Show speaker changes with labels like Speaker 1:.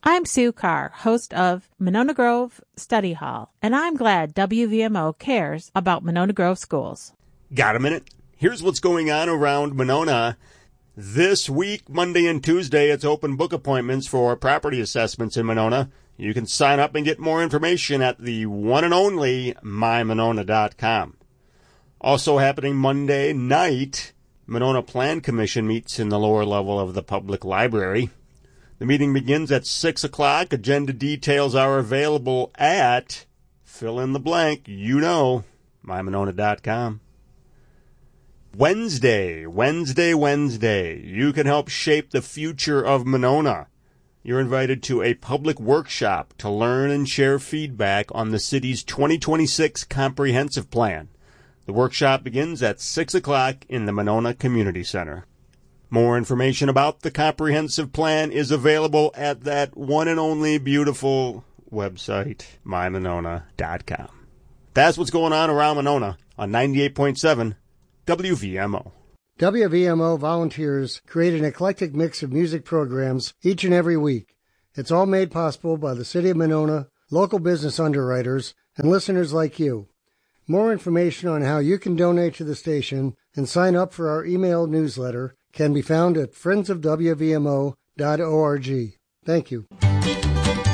Speaker 1: I'm Sue Carr, host of Monona Grove Study Hall, and I'm glad WVMO cares about Monona Grove schools.
Speaker 2: Got a minute? Here's what's going on around Monona. This week, Monday and Tuesday, it's open book appointments for property assessments in Monona. You can sign up and get more information at the one and only mymonona.com. Also happening Monday night, Monona Plan Commission meets in the lower level of the public library. The meeting begins at 6 o'clock. Agenda details are available at, fill in the blank, mymonona.com. Wednesday. You can help shape the future of Monona. You're invited to a public workshop to learn and share feedback on the city's 2026 comprehensive plan. The workshop begins at 6 o'clock in the Monona Community Center. More information about the comprehensive plan is available at that one and only beautiful website, mymonona.com. That's what's going on around Monona on 98.7 WVMO.
Speaker 3: WVMO volunteers create an eclectic mix of music programs each and every week. It's all made possible by the City of Monona, local business underwriters, and listeners like you. More information on how you can donate to the station and sign up for our email newsletter can be found at friendsofwvmo.org. Thank you.